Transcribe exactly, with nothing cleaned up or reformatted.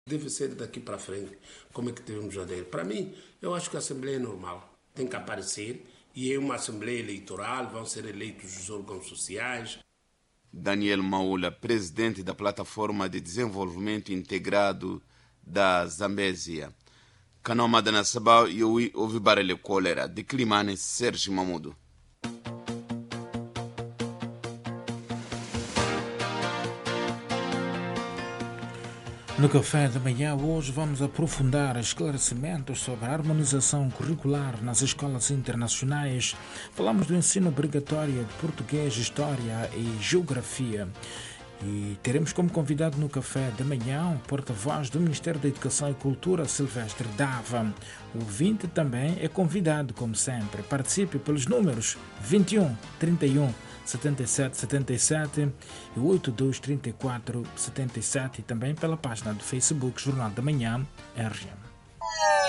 Deve ser daqui para frente. Como é que devemos fazer? Para mim, eu acho que a Assembleia é normal. Tem que aparecer e é uma Assembleia Eleitoral, vão ser eleitos os órgãos sociais. Daniel Maula, presidente da Plataforma de Desenvolvimento Integrado da Zambésia. Kanoma da Nasaba e ouvi barulho cólera de Climane Sérgio Mamudo. No café da manhã hoje vamos aprofundar esclarecimentos sobre a harmonização curricular nas escolas internacionais. Falamos do ensino obrigatório de português, história e geografia. E teremos como convidado no café da manhã o porta-voz do Ministério da Educação e Cultura, Silvestre Dava. O ouvinte também é convidado, como sempre. Participe pelos números vinte e um, trinta e um, setenta e sete, setenta e sete e oitenta e dois, trinta e quatro, setenta e sete e também pela página do Facebook Jornal da Manhã R M.